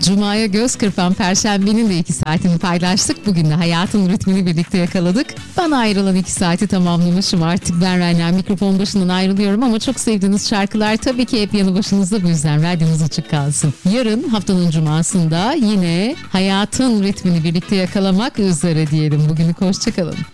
Cuma'ya göz kırpan Perşembenin de 2 saatini paylaştık. Bugün de hayatın ritmini birlikte yakaladık. Bana ayrılan 2 saati tamamlamışım. Artık ben Rayna mikrofon başından ayrılıyorum ama çok sevdiğiniz şarkılar tabii ki hep yanı başınızda, bu yüzden radyonuz açık kalsın. Yarın haftanın Cuma'sında yine hayatın ritmini birlikte yakalamak üzere diyelim. Bugünlük hoşçakalın.